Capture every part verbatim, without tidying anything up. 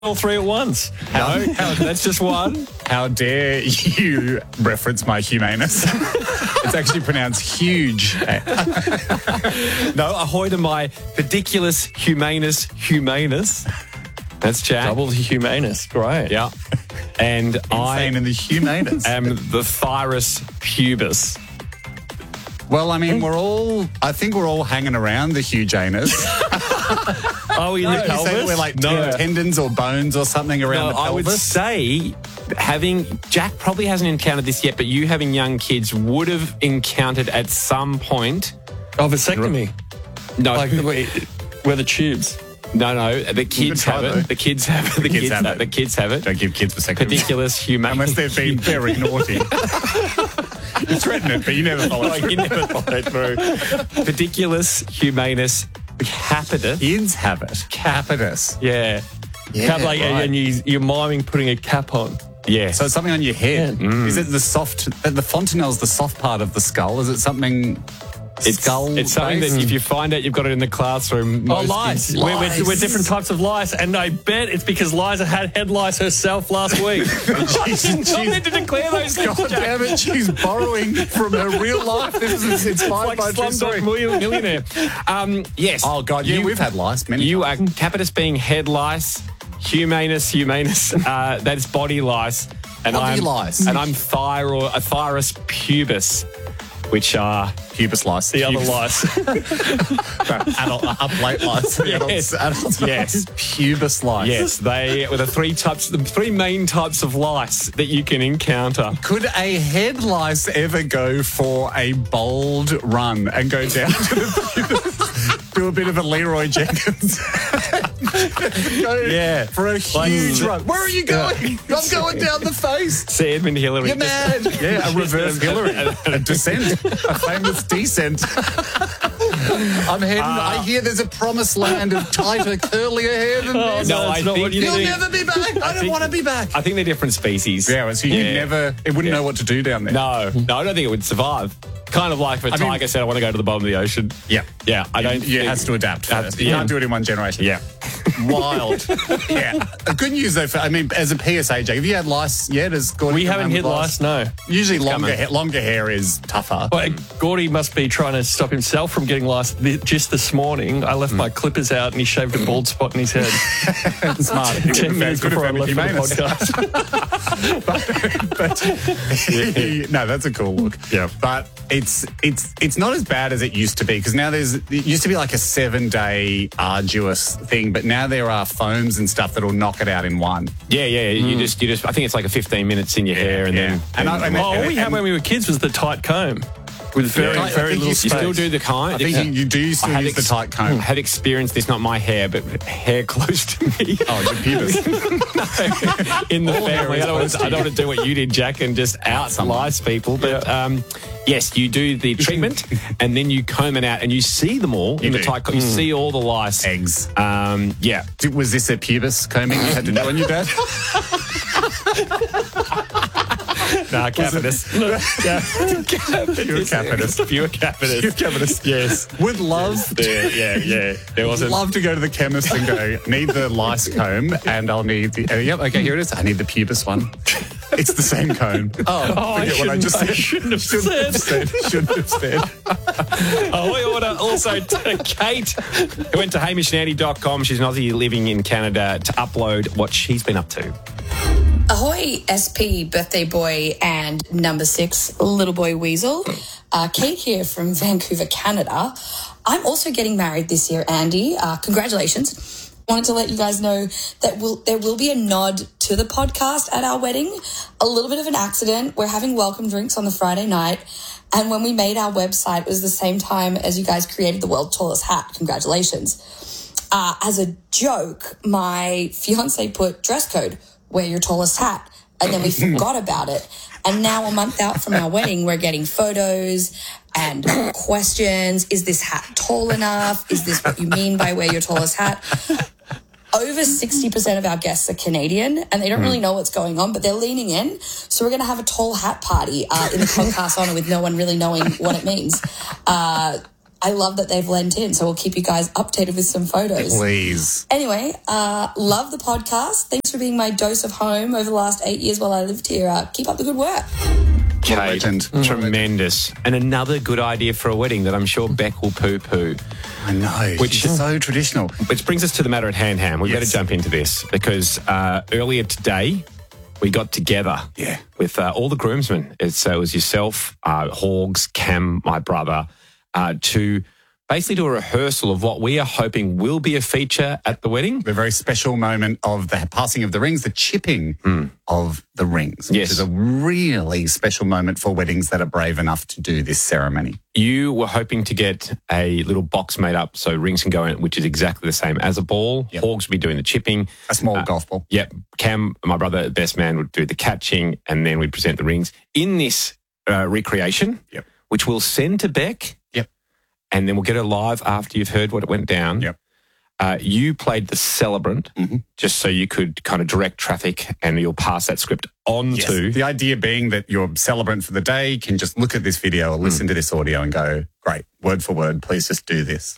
all three at once. No, How, that's just one. How dare you reference my humanus? It's actually pronounced huge. No, ahoy to my pediculus humanus humanus. That's Jack. Double the humanus. Great. Yeah. And I Insane in the humanus. am the Thyrus pubis. Well, I mean, we're all, I think we're all hanging around the huge anus. Are we in the You say that pelvis? we're like No. tendons or bones or something around No, the I would pelvis. say having, Jack probably hasn't encountered this yet, but you having young kids would have encountered at some point. Oh, vasectomy. No, Like, wait, where the tubes? no, no. The kids try, have though. it. The kids have it. The, kids kids have have it. The kids have it. Don't give kids vasectomy. Pediculus humanus. Unless they've been very naughty. You threaten it, but you never follow Oh, through. you never followed through. Pediculus humanus capitis. Kids have it. Capitis. Yeah. Cap, like, right. and you, you're miming putting a cap on. Yes. So it's something on your head. Mm. Is it the soft, the fontanelle's the soft part of the skull? Is it something It's, skull it's something based? that if you find out you've got it in the classroom, Oh, most lice. kids- We're, we're, Lice. we're different types of lice, and I bet it's because Liza had head lice herself last week. She's, Not meant to declare those things, God Jack. damn it, she's borrowing from her real life. This is inspired Like by a true Slumdog story. Million- Millionaire. Um, yes. Oh, God, yeah, You- we've had lice many You times. are capitis being head lice, humanus, humanus. Uh, that's body lice, and Body I'm lice. and I'm thyro, a Thyrus pubis, which are Pubis lice. The other Pubis- lice. Adult, up late lice. The Yes. adults, adults Yes. Pubis lice. yes, they were the three types, the three main types of lice that you can encounter. Could a head lice ever go for a bold run and go down to the pubis, do a bit of a Leroy Jenkins? Go Yeah. for a huge run. Where are you going? I'm going down the face. See Edmund Hillary. You're mad. Yeah, a reverse Hillary. A descent. A famous descent. I'm heading. I hear there's a promised land of tighter, curlier hair than this. no, that's I not think what you You'll think. never be back. I, don't think- want to be back. I think they're different species. Yeah, so you Yeah. never. It wouldn't know what to do down there. No, no, I don't think it would survive. Kind of like if a I mean- tiger said, I want to go to the bottom of the ocean. Yeah. Yeah, I don't You think- has to adapt first. You yeah. can't do it in one generation. Yeah. Wild. Yeah. A good news though. For, I mean, as a P S A, Jake, have you had lice yet? Has Gordy We come haven't home hit with lice, no. Usually longer coming. hair, longer hair is tougher. Well, Gordy must be trying to stop himself from getting lice. Th- Just this morning, I left my clippers out and he shaved a bald spot in his head. Smart. Ten minutes Good before I for left for the humanus. podcast. but, no, that's a cool look. Yeah. But it's it's it's not as bad as it used to be because now there's it used to be like a seven day arduous thing, but now there are foams and stuff that'll knock it out in one. Yeah, yeah. You just, you just. I think it's like a fifteen minutes in your hair, and yeah. then. And I- and Oh, all and- we had and- when we were kids was the tight comb with very, I- I very think little you you space. still do the kind. I think you, you do still I have use the ex- tight comb. I have experienced this, not my hair, but hair close to me. Oh, your pubis. in the All hair family. is I don't, want close to, to I don't want to do what you did, Jack, and just out lice people. But um, yes, you do the treatment, and then you comb it out, and you see them all in You the do. tight. You see all the lice. Eggs. Um, yeah. Did- Was this a pubis combing you had to do on your dad? Nah, capitis. Pure capitis. Pure capitis. Pure capitis. Yes. Would love There, yeah, yeah. There wasn't. love to go to the chemist and go, need the lice comb and I'll need the, uh, yep, okay, here it is. I need the pubis one. It's the same comb. Oh, Oh, I forget what I shouldn't, just I said. shouldn't have Shouldn't have said. said. Shouldn't have said. Oh, we order also to Kate, who went to hamish and andy dot com. She's an Aussie living in Canada to upload what she's been up to. Ahoy, S P, birthday boy, and number six, little boy weasel. Uh, Kate here from Vancouver, Canada. I'm also getting married this year, Andy. Uh, congratulations. Wanted to let you guys know that we'll, there will be a nod to the podcast at our wedding. A little bit of an accident. We're having welcome drinks on the Friday night. And when we made our website, it was the same time as you guys created the world's tallest hat. Congratulations. Uh, as a joke, my fiance put dress code, wear your tallest hat. And then we forgot about it. And now a month out from our wedding, we're getting photos and questions. Is this hat tall enough? Is this what you mean by wear your tallest hat? Over sixty percent of our guests are Canadian and they don't really know what's going on, but they're leaning in. So we're going to have a tall hat party uh, in the podcast honor with no one really knowing what it means. Uh, I love that they've lent in, so we'll keep you guys updated with some photos. Please. Anyway, uh, love the podcast. Thanks for being my dose of home over the last eight years while I lived here. Uh, keep up the good work. Kate, legend. tremendous. And another good idea for a wedding that I'm sure Beck will poo-poo. I know. Which is so traditional. Which brings us to the matter at hand, Ham. We Yes. better jump into this because uh, earlier today we got together Yeah. with uh, all the groomsmen. It's, uh, it was yourself, uh, Hogs, Cam, my brother, uh, to basically do a rehearsal of what we are hoping will be a feature at the wedding. The very special moment of the passing of the rings, the chipping of the rings, which Yes. is a really special moment for weddings that are brave enough to do this ceremony. You were hoping to get a little box made up so rings can go in, which is exactly the same as a ball. Yep. Hogs would be doing the chipping. A small golf ball. Yep. Cam, my brother, best man, would do the catching, and then we'd present the rings in this uh, recreation, Yep. which we'll send to Beck. Yep. And then we'll get her live after you've heard what it went down. Yep. Uh, you played the celebrant Mm-hmm. just so you could kind of direct traffic, and you'll pass that script on Yes. to. The idea being that your celebrant for the day can just look at this video or listen to this audio and go, great, word for word, please just do this.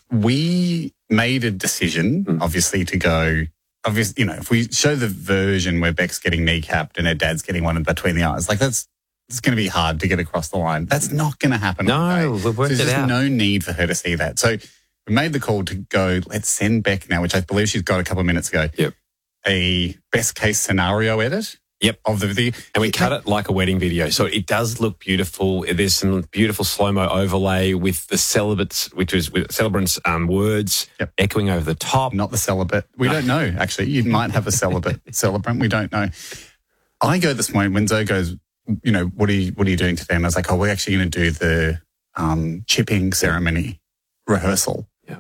We made a decision, obviously, to go, obviously, you know, if we show the version where Beck's getting kneecapped and her dad's getting one in between the eyes, like that's, it's going to be hard to get across the line. That's not going to happen. No, on the day. we've worked so There's it just out. no need for her to see that. So we made the call to go, let's send Beck now, which I believe she's got a couple of minutes ago, Yep. a best case scenario edit. Yep. Of the video. And we cut it like a wedding video. So it does look beautiful. There's some beautiful slow-mo overlay with the celibates, which is with celebrants' um, words Yep. echoing over the top. Not the celibate. We don't know, actually. You might have a celibate celebrant. We don't know. I go this morning when Zoe goes, you know, what are you, what are you doing today? And I was like, oh, we're actually going to do the um, chipping ceremony rehearsal. Yeah.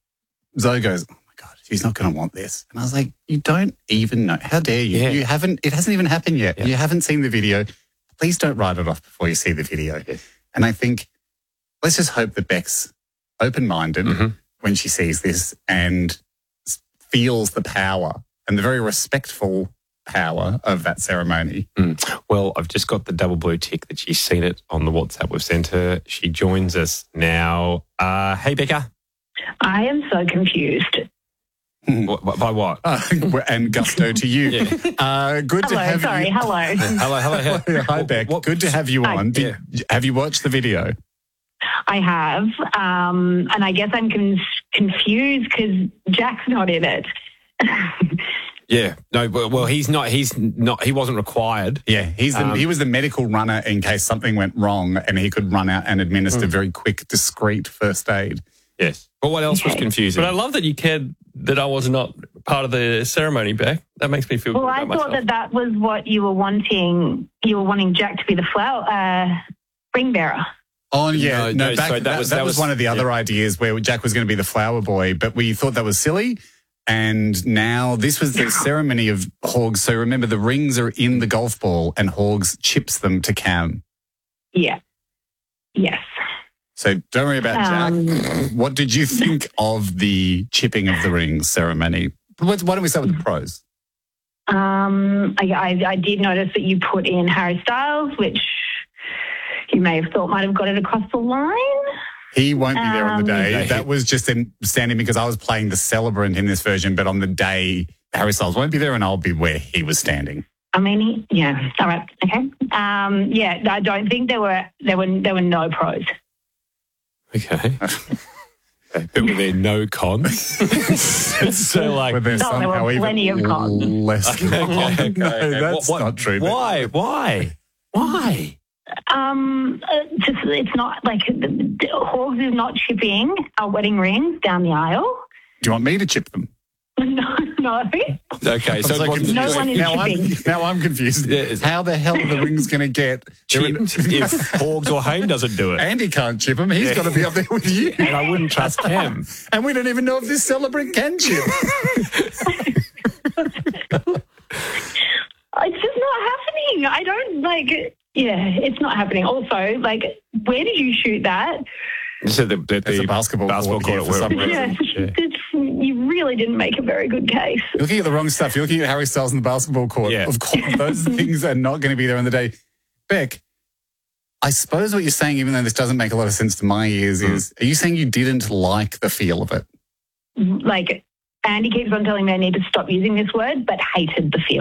Zoe goes, oh my God, she's not going to want this. And I was like, you don't even know. How dare you? Yeah. You haven't, it hasn't even happened yet. Yeah. You haven't seen the video. Please don't write it off before you see the video. Yes. And I think, let's just hope that Beck's open-minded Mm-hmm. when she sees this and s- feels the power and the very respectful power of that ceremony. Mm. Well, I've just got the double blue tick that she's seen it on the WhatsApp we've sent her. She joins us now. Uh, hey, Becca. I am so confused. What, what- by what? Uh, and gusto to you. Yeah. Uh, good to Hello, have sorry, you. hello. Hello, hello, hello. Hi, Beck. What- Good to have you Hi. on. Did, Have you watched the video? I have, um, and I guess I'm con- confused because Jack's not in it. Yeah. No, well, well, he's not, he's not, he wasn't required. Yeah, he's the, Um, he was the medical runner in case something went wrong and he could run out and administer very quick, discreet first aid. Yes. But what else was Okay. confusing? But I love that you cared that I was not part of the ceremony, Beck. That makes me feel Well, good I about thought myself. that that was what you were wanting. You were wanting Jack to be the flower uh, ring bearer. Oh, yeah. No, No, no, back, sorry, that, that that was- was, that was- one of the other yeah. ideas where Jack was going to be the flower boy, but we thought that was silly. And now this was the ceremony of Hogs. So remember, the rings are in the golf ball and Hogs chips them to Cam. Yeah. Yes. So don't worry about Um, Jack. What did you think of the chipping of the rings ceremony? Why don't we start with the pros? Um, I, I, I did notice that you put in Harry Styles, which you may have thought might have got it across the line. He won't be there on the Um, day. No, he- That was just in standing because I was playing the celebrant in this version, but on the day, Harry Styles won't be there and I'll be where he was standing. I mean, he, yeah. All right. Okay. Um, yeah. I don't think there were there were there were no pros. Okay. But were there no cons? so like, Were there No, there were somehow even plenty of cons. less okay, cons? okay, No, okay. that's What- what- not true. Why? Why? Why? Um, uh, just it's not like the, the, Hogs is not chipping our wedding rings down the aisle. Do you want me to chip them? No, no. Okay, so, I'm so it wasn't confused. No one is now, I'm, chipping. now I'm confused. Yeah, it's- How the hell are the rings going to get chipped if Hogs or Haim doesn't do it. Andy can't chip them. He's Yeah. got to be up there with you. And I wouldn't trust Cam. And we don't even know if this celebrant can chip. It's just not happening. I don't like. Yeah, it's not happening. Also, like, where did you shoot that? So the, the, That's the a basketball basketball court court here at for World. some reason. Yeah, it's, you really didn't make a very good case. You're looking at the wrong stuff. You're looking at Harry Styles in the basketball court. Yeah. Of course, those things are not going to be there on the day. Beck, I suppose what you're saying, even though this doesn't make a lot of sense to my ears, Mm. is are you saying you didn't like the feel of it? Like, Andy keeps on telling me I need to stop using this word, but hated the feel.